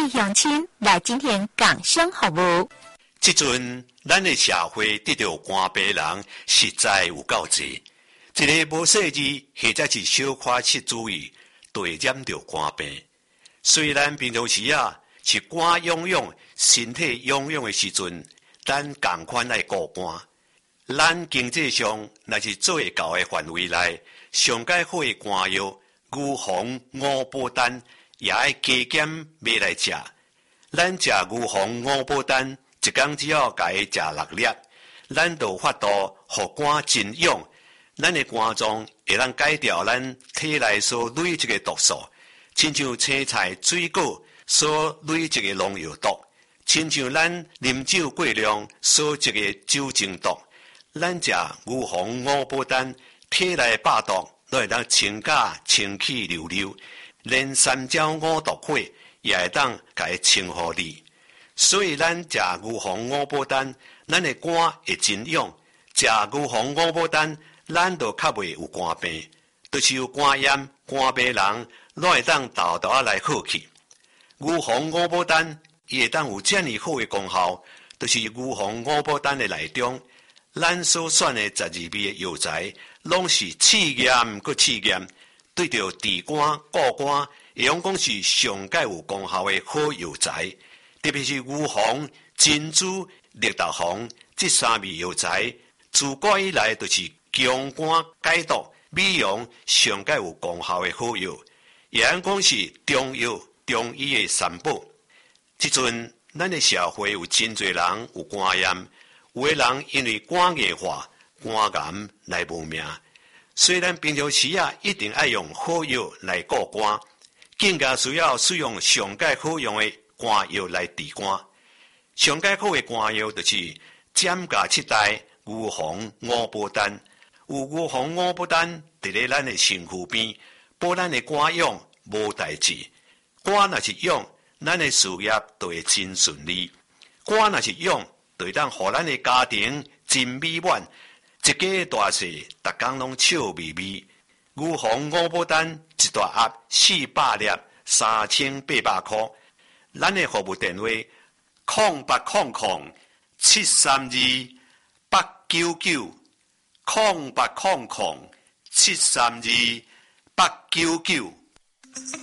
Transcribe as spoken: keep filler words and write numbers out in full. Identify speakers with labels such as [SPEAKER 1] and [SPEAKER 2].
[SPEAKER 1] 位乡亲来今天港生服务。
[SPEAKER 2] 即阵咱的社会得到肝病人实在有够多，一个无细致或者是小可失注意，就会染到肝病。虽然平常时啊是肝痒痒、身体痒痒的时阵，咱同款来顾肝。咱经济上若是做会到的范围内，上解好的肝药，牛黄、五宝丹也要加减买来食。咱食牛黄、五宝丹，一天只要甲伊食六粒，咱就有法度互肝真痒。咱的肝脏会当改掉咱体内所累积的毒素，亲像青菜、水果所累积的农药毒，亲像咱啉酒过量所积的酒精毒。咱食牛黄、五宝丹，体内百毒都会当清假清气溜溜，连三焦五毒火也会当甲伊清互你。所以咱食牛黄、五宝丹，咱的肝会真痒；食牛黄、五宝丹，咱就较袂有肝病，就是有肝炎、肝病人，拢会当豆豆仔来好去。牛黄、五宝丹伊会当有遮尔好的功效，就是牛黄、五宝丹的内中。咱所选的十二味的药材，拢是试验佮试验，对着治肝、固肝，会用讲是上界有功效的好药材。特别是牛黄、珍珠、绿豆黄这三味药材，自古以来就是强肝解毒、美容上界有功效的好药，也用讲是中药、中医的三宝。即阵，咱的社会有真侪人有肝炎。有的人因为肝硬化、肝癌来无命，虽然平常时啊一定要用好药来顾肝，更加需要使用上界好用的肝药来治肝。上界好的肝药就是giảm價七代牛黃五寶丹，有牛黃五寶丹伫咧咱的身躯邊，保咱的肝癢無代志。肝若是癢，咱的事業就會真順利；肝若是癢，就当互咱的家庭真美滿，一家大細，逐工攏笑眯眯。牛黃五寶丹一大盒四百粒，三千八百塊。咱的服務電話：空八空空七三二八九九，空八空空七三二八九九。